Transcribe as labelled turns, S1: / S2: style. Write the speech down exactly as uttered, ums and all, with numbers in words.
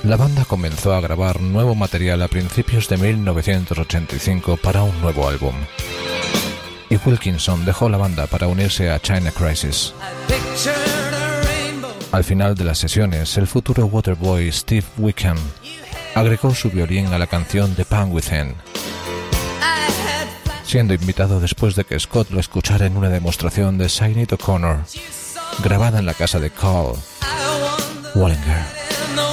S1: La banda comenzó a grabar nuevo material a principios de mil novecientos ochenta y cinco para un nuevo álbum. Y Wilkinson dejó la banda para unirse a China Crisis. Al final de las sesiones, el futuro Waterboy Steve Wickham agregó su violín a la canción The Pan Within, siendo invitado después de que Scott lo escuchara en una demostración de Sinead O'Connor, grabada en la casa de Carl Wallinger.